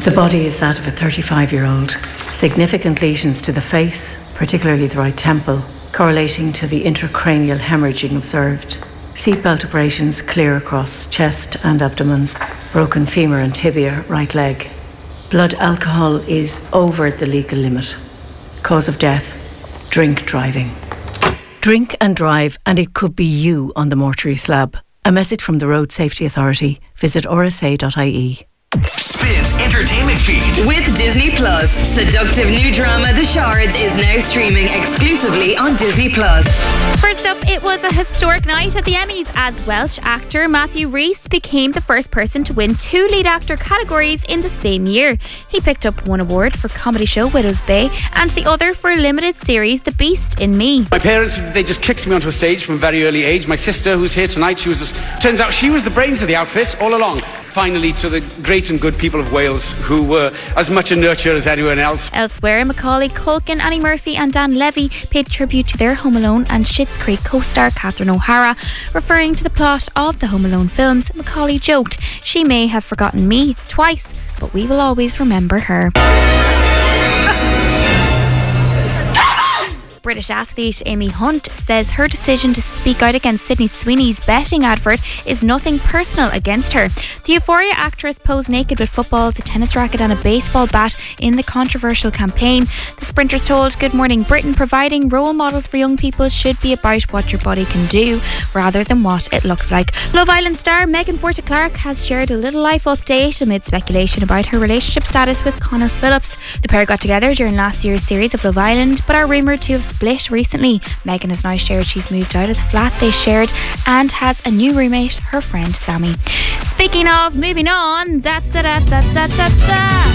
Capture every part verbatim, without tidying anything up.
The body is that of a thirty-five-year-old. Significant lesions to the face, particularly the right temple, correlating to the intracranial hemorrhaging observed. Seatbelt abrasions clear across chest and abdomen, broken femur and tibia, right leg. Blood alcohol is over the legal limit. Cause of death, drink driving. Drink and drive, and it could be you on the mortuary slab. A message from the Road Safety Authority. Visit r s a dot i e. Spins Entertainment Feed. With Disney Plus, seductive new drama The Shards is now streaming exclusively on Disney Plus. First up, it was a historic night at the Emmys as Welsh actor Matthew Rhys became the first person to win two lead actor categories in the same year. He picked up one award for comedy show Widow's Bay and the other for limited series The Beast in Me. My parents, they just kicked me onto a stage from a very early age. My sister, who's here tonight, she was just, turns out she was the brains of the outfit all along. Finally, to the great and good people of Wales, who were as much a nurture as anyone else. Elsewhere, Macaulay Culkin, Annie Murphy and Dan Levy paid tribute to their Home Alone and Schitt's Creek co-star Catherine O'Hara. Referring to the plot of the Home Alone films, Macaulay joked, "She may have forgotten me twice, but we will always remember her." British athlete Amy Hunt says her decision to speak out against Sydney Sweeney's betting advert is nothing personal against her. The Euphoria actress posed naked with footballs, a tennis racket and a baseball bat in the controversial campaign. The sprinters told Good Morning Britain providing role models for young people should be about what your body can do rather than what it looks like. Love Island star Megan Forte Clark has shared a little life update amid speculation about her relationship status with Connor Phillips. The pair got together during last year's series of Love Island but are rumoured to have split recently. Megan has now shared she's moved out of the flat they shared and has a new roommate, her friend Sammy. Speaking of moving on, da da da da da da da.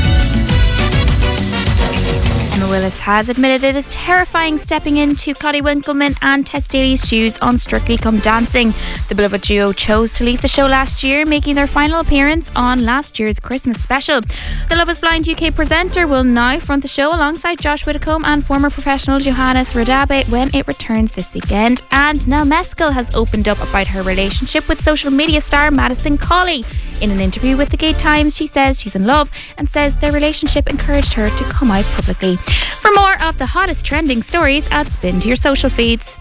Emma Willis has admitted it is terrifying stepping into Claudia Winkleman and Tess Daly's shoes on Strictly Come Dancing. The beloved duo chose to leave the show last year, making their final appearance on last year's Christmas special. The Love is Blind U K presenter will now front the show alongside Josh Widdicombe and former professional Johannes Radabe when it returns this weekend. And Nell Meskel has opened up about her relationship with social media star Madison Colley. In an interview with the Gay Times, she says she's in love and says their relationship encouraged her to come out publicly. For more of the hottest trending stories, add Spin to your social feeds.